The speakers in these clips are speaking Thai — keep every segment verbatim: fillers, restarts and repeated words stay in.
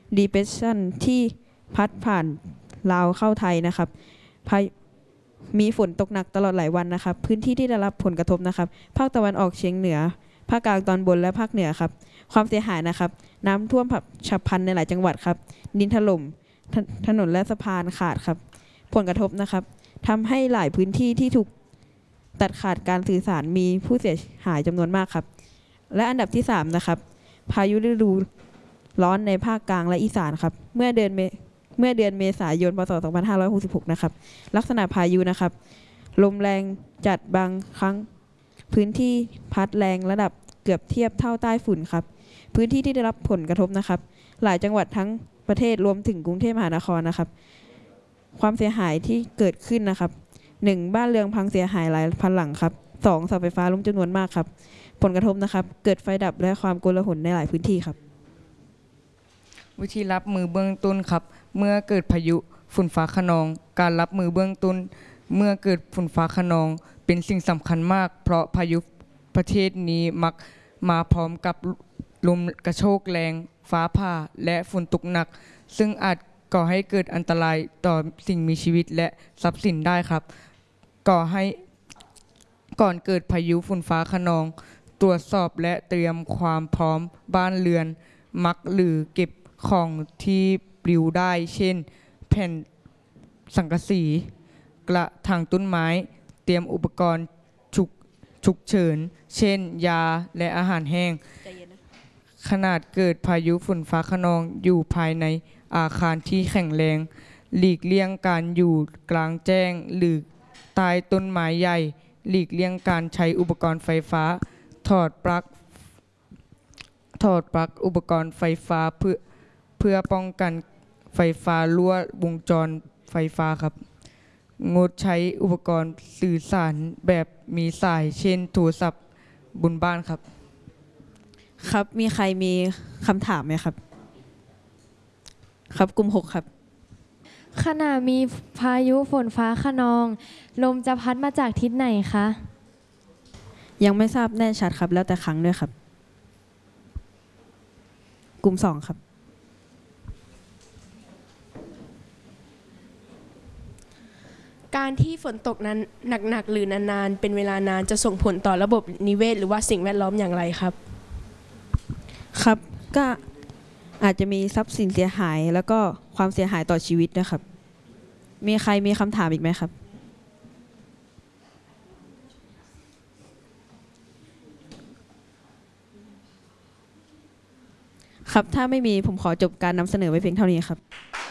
depression ที่พัดผ่านลาวเข้าไทยนะครับมีฝนตกหนักตลอดหลายวันนะครับพื้นที่ที่ได้รับผลกระทบนะครับภาคตะวันออกเฉียงเหนือภาคกลางตอนบนและภาคเหนือครับความเสียหายนะครับน้ำท่วมฉับพลันในหลายจังหวัดครับดินถล่มถ, ถนนและสะพานขาดครับผลกระทบนะครับทำให้หลายพื้นที่ที่ถูกตัดขาดการสื่อสารมีผู้เสียหายจำนวนมากครับและอันดับที่สามนะครับพายุฤดูร้อนในภาคกลางและอีสานครับเมื่อเดือนเมื่อเดือนเมษายนพศสองพันห้าร้อยหกสิบหกนะครับลักษณะพายุนะครับลมแรงจัดบางครั้งพื้นที่พัดแรงระดับเกือบเทียบเท่าใต้ฝุ่นครับพื้นที่ที่ได้รับผลกระทบนะครับหลายจังหวัดทั้งประเทศรวมถึงกรุงเทพมหานครนะครับความเสียหายที่เกิดขึ้นนะครับหนึ่งบ้านเรือนพังเสียหายหลายพันหลังครับสองเสาไฟฟ้าล้มจำนวนมากครับผลกระทบนะครับเกิดไฟดับและความโกลาหลในหลายพื้นที่ครับวิธีรับมือเบื้องต้นครับเมื่อเกิดพายุฝนฟ้าคะนองการรับมือเบื้องต้นเมื่อเกิดฝนฟ้าคะนองเป็นสิ่งสำคัญมากเพราะพายุประเทศนี้มักมาพร้อมกับลมกระโชกแรงฟ้าผ่าและฝนตกหนักซึ่งอาจก่อให้เกิดอันตรายต่อสิ่งมีชีวิตและทรัพย์สินได้ครับก่อให้ก่อนเกิดพายุฝนฟ้าคะนองตรวจสอบและเตรียมความพร้อมบ้านเรือนมักหรือเก็บของที่ปลิวได้เช่นแผ่นสังกะสีกระถางต้นไม้เตรียมอุปกรณ์ฉุกฉุกเฉินเช่นยาและอาหารแห้งขนาดเกิดพายุฝนฟ้าคะนองอยู่ภายในอาคารที่แข็งแรงหลีกเลี่ยงการอยู่กลางแจ้งหรือใต้ต้นไม้ใหญ่หลีกเลี่ยงการใช้อุปกรณ์ไฟฟ้าถอดปลั๊กถอดปลั๊กอุปกรณ์ไฟฟ้าเพื่อเพื่อป้องกันไฟฟ้ารั่ววงจรไฟฟ้าครับงดใช้อุปกรณ์สื่อสารแบบมีสายเช่นโทรศัพท์บนบ้านครับครับมีใครมีคำถามไหมครับครับกลุ่มหกครับขณะมีพายุฝนฟ้าคะนองลมจะพัดมาจากทิศไหนคะยังไม่ทราบแน่ชัดครับแล้วแต่ครั้งด้วยครับกลุ่มสองครับการที่ฝนตกนั้นหนักๆหรือนานๆเป็นเวลานานจะส่งผลต่อระบบนิเวศหรือว่าสิ่งแวดล้อมอย่างไรครับครับก็อาจจะมีทรัพย์สินเสียหายแล้วก็ความเสียหายต่อชีวิตนะครับมีใครมีคำถามอีกไหมครับครับถ้าไม่มีผมขอจบการนำเสนอไว้เพียงเท่านี้ครับ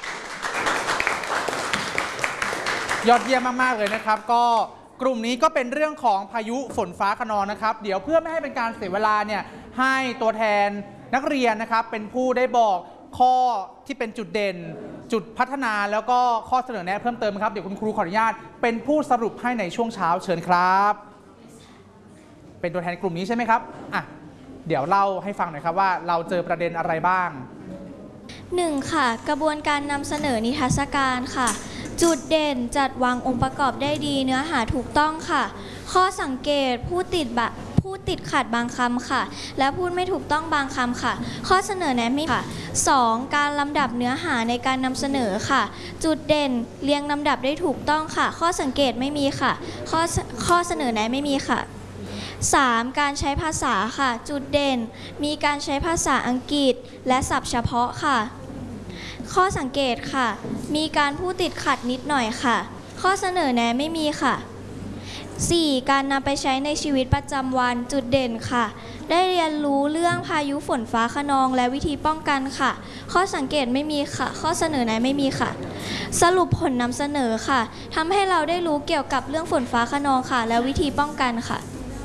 ยอดเยี่ยมมากๆเลยนะครับก็กลุ่มนี้ก็เป็นเรื่องของพายุฝนฟ้าคะนองนะครับเดี๋ยวเพื่อไม่ให้เป็นการเสียเวลาเนี่ยให้ตัวแทนนักเรียนนะครับเป็นผู้ได้บอกข้อที่เป็นจุดเด่นจุดพัฒนาแล้วก็ข้อเสนอแนะเพิ่มเติมครับเดี๋ยวคุณครูขออนุญาตเป็นผู้สรุปให้ในช่วงเช้าเชิญครับเป็นตัวแทนกลุ่มนี้ใช่ไหมครับอ่ะเดี๋ยวเล่าให้ฟังหน่อยครับว่าเราเจอประเด็นอะไรบ้างหนึ่งค่ะกระบวนการนำเสนอนิทรรศการค่ะจุดเด่นจัดวางองค์ประกอบได้ดีเนื้อหาถูกต้องค่ะข้อสังเกตผู้ติดบะผู้ติดขัดบางคำค่ะและพูดไม่ถูกต้องบางคำค่ะข้อเสนอแนะไม่ค่ะสองการลำดับเนื้อหาในการนำเสนอค่ะจุดเด่นเรียงลำดับได้ถูกต้องค่ะข้อสังเกตไม่มีค่ะข้อข้อเสนอแนะไม่มีค่ะสามการใช้ภาษาค่ะจุดเด่นมีการใช้ภาษาอังกฤษและศัพท์เฉพาะค่ะข้อสังเกตค่ะมีการพูดติดขัดนิดหน่อยค่ะข้อเสนอแนะไม่มีค่ะสี่การนำไปใช้ในชีวิตประจำวันจุดเด่นค่ะได้เรียนรู้เรื่องพายุฝนฟ้าคะนองและวิธีป้องกันค่ะข้อสังเกตไม่มีค่ะข้อเสนอแนะไม่มีค่ะสรุปผลนำเสนอค่ะทำให้เราได้รู้เกี่ยวกับเรื่องฝนฟ้าคะนองค่ะและวิธีป้องกันค่ะ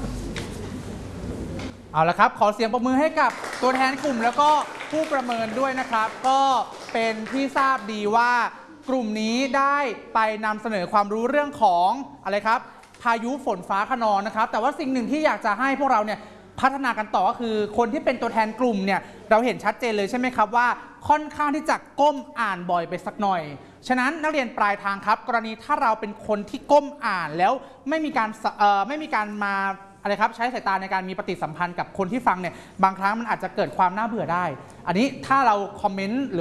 เอาละครับขอเสียงปรบมือให้กับตัวแทนกลุ่มแล้วก็ผู้ประเมินด้วยนะครับก็เป็นที่ทราบดีว่ากลุ่มนี้ได้ไปนำเสนอความรู้เรื่องของอะไรครับพายุฝนฟ้าคะนองนะครับแต่ว่าสิ่งหนึ่งที่อยากจะให้พวกเราเนี่ยพัฒนากันต่อก็คือคนที่เป็นตัวแทนกลุ่มเนี่ยเราเห็นชัดเจนเลยใช่ไหมครับว่าค่อนข้างที่จะก้มอ่านบ่อยไปสักหน่อยฉะนั้นนักเรียนปลายทางครับกรณีถ้าเราเป็นคนที่ก้มอ่านแล้วไม่มีการเอ่อไม่มีการมาอะไรครับใช้สายตาในการมีปฏิสัมพันธ์กับคนที่ฟังเนี่ยบางครั้งมันอาจจะเกิดความน่าเบื่อได้อันนี้ถ้าเราคอมเมนต์หรือ